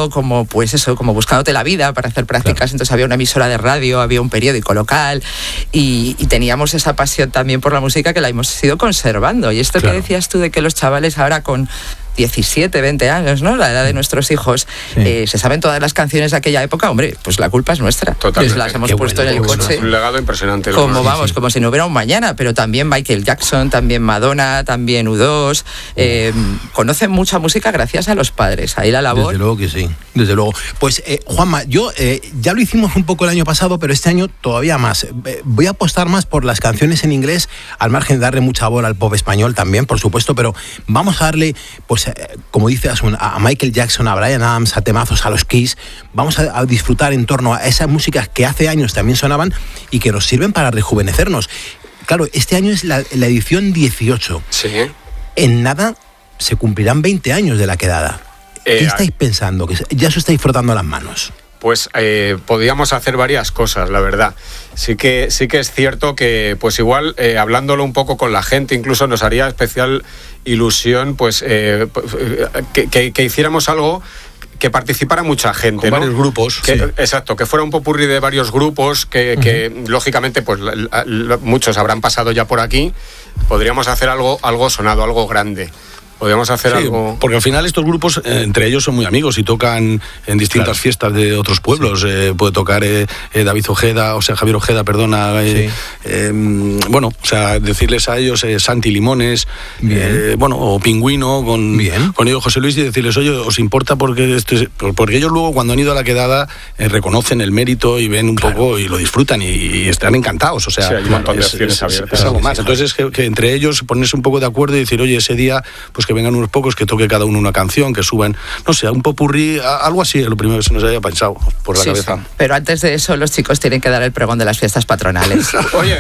como pues eso, como buscándote la vida para hacer prácticas. Claro. Entonces había una emisora de radio, había un periódico local y teníamos esa pasión también por la música que la hemos ido conservando. Y esto que decías tú de que los chavales ahora con 17, 20 años, ¿no? La edad de nuestros hijos, se saben todas las canciones de aquella época, hombre, pues la culpa es nuestra. Totalmente. Las hemos puesto en el coche. Es un legado impresionante. Como vamos, como si no hubiera un mañana, pero también Michael Jackson, también Madonna, también U2, conocen mucha música gracias a los padres. Ahí la labor. Desde luego que sí, desde luego. Pues Juanma, yo ya lo hicimos un poco el año pasado, pero este año todavía más. Voy a apostar más por las canciones en inglés, al margen de darle mucha bola al pop español también, por supuesto, pero vamos a darle, pues como dices, a Michael Jackson, a Bryan Adams, a temazos, a los Kiss. Vamos a disfrutar en torno a esas músicas que hace años también sonaban y que nos sirven para rejuvenecernos. Claro, este año es la edición 18. Sí. En nada se cumplirán 20 años de la quedada. ¿Qué estáis pensando? Que ya os estáis frotando las manos. Pues podíamos hacer varias cosas, la verdad. Sí que es cierto que, pues igual, hablándolo un poco con la gente, incluso nos haría especial ilusión, pues, que hiciéramos algo que participara mucha gente, con ¿no? Varios grupos. Sí. Exacto, que fuera un popurrí de varios grupos, que lógicamente, pues muchos habrán pasado ya por aquí. Podríamos hacer algo sonado, algo grande. Podríamos hacer algo... Porque al final estos grupos, entre ellos son muy amigos y tocan en distintas fiestas de otros pueblos. Puede tocar David Ojeda, o sea, Javier Ojeda, perdona. Bueno, o sea, decirles a ellos Santi Limones, bueno, o Pingüino, con ellos José Luis, y decirles, oye, ¿os importa? Porque ellos luego, cuando han ido a la quedada, reconocen el mérito y ven un poco y lo disfrutan y están encantados. O sea, hay un montón de opciones abiertas. Es algo más. Entonces es que entre ellos ponerse un poco de acuerdo y decir, oye, ese día, pues que vengan unos pocos, que toque cada uno una canción, que suban, no sé, un popurrí, algo así, es lo primero que se nos haya pensado por la cabeza. Sí. Pero antes de eso, los chicos tienen que dar el pregón de las fiestas patronales. Oye,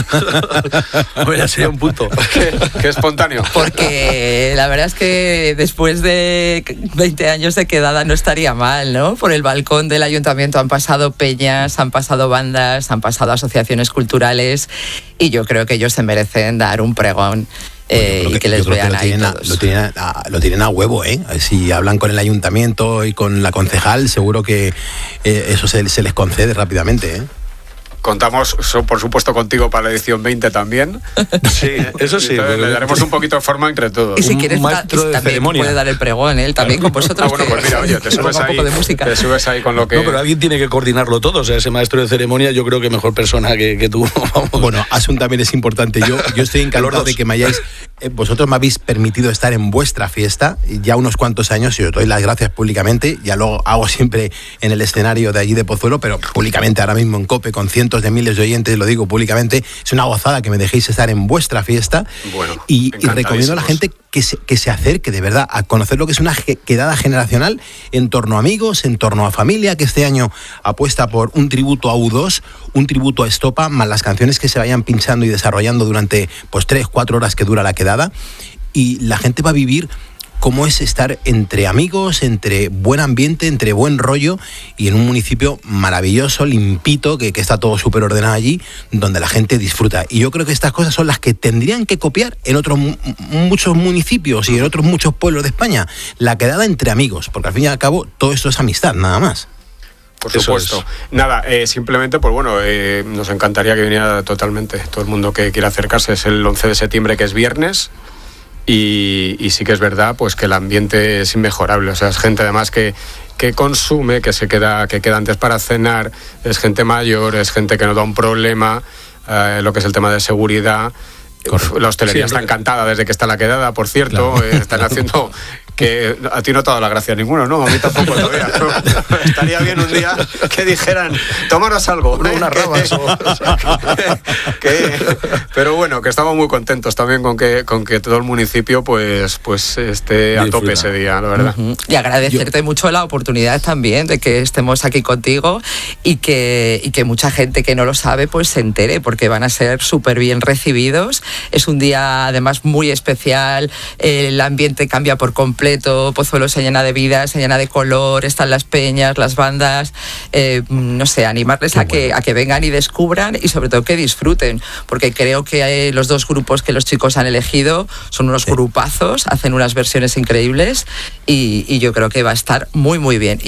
sería un punto. Qué espontáneo. Porque la verdad es que después de 20 años de quedada no estaría mal, ¿no? Por el balcón del ayuntamiento han pasado peñas, han pasado bandas, han pasado asociaciones culturales y yo creo que ellos se merecen dar un pregón. Y que les vean ahí todos. Lo tienen a huevo, ¿eh? Si hablan con el ayuntamiento y con la concejal, seguro que eso se les concede rápidamente, ¿eh? Contamos, por supuesto, contigo para la edición 20 también. Sí, eso sí. Le daremos un poquito de forma entre todos. Y si quieres, también puede dar el pregón, él también con vosotros. Bueno, pues mira, oye, te subes ahí con lo que... No, pero alguien tiene que coordinarlo todo. O sea, ese maestro de ceremonia, yo creo que mejor persona que tú. Bueno, Asun también es importante. Yo estoy encantado de que me hayáis... vosotros me habéis permitido estar en vuestra fiesta ya unos cuantos años y os doy las gracias públicamente. Ya lo hago siempre en el escenario de allí de Pozuelo, pero públicamente ahora mismo en COPE con cientos de miles de oyentes, lo digo públicamente. Es una gozada que me dejéis estar en vuestra fiesta. Bueno, y recomiendo a la gente que se acerque de verdad a conocer lo que es una quedada generacional en torno a amigos, en torno a familia, que este año apuesta por un tributo a U2, un tributo a Estopa, más las canciones que se vayan pinchando y desarrollando durante pues 3-4 horas que dura la quedada, y la gente va a vivir cómo es estar entre amigos, entre buen ambiente, entre buen rollo, y en un municipio maravilloso, limpito, que está todo súper ordenado allí, donde la gente disfruta. Y yo creo que estas cosas son las que tendrían que copiar en otros muchos municipios y en otros muchos pueblos de España. La quedada entre amigos, porque al fin y al cabo todo esto es amistad, nada más. Por supuesto. Nada, simplemente, pues bueno, nos encantaría que viniera totalmente todo el mundo que quiera acercarse. Es el 11 de septiembre, que es viernes. Y sí que es verdad, pues que el ambiente es inmejorable. O sea, es gente además que consume, que queda antes para cenar, es gente mayor, es gente que no da un problema, lo que es el tema de seguridad. La hostelería está encantada desde que está la quedada, por cierto. Claro. Están haciendo... que a ti no te ha dado la gracia ninguno, ¿no? A mí tampoco todavía. ¿No? Estaría bien un día que dijeran, tómanos algo. Unas rabas. Pero bueno, que estamos muy contentos también con que todo el municipio pues esté a tope ese día, la verdad. Y agradecerte mucho la oportunidad también de que estemos aquí contigo y que mucha gente que no lo sabe pues se entere, porque van a ser súper bien recibidos. Es un día además muy especial, el ambiente cambia por completo. Pozuelo se llena de vida, se llena de color, están las peñas, las bandas, no sé, animarles a que vengan y descubran y sobre todo que disfruten, porque creo que los dos grupos que los chicos han elegido son unos grupazos, hacen unas versiones increíbles y yo creo que va a estar muy muy bien.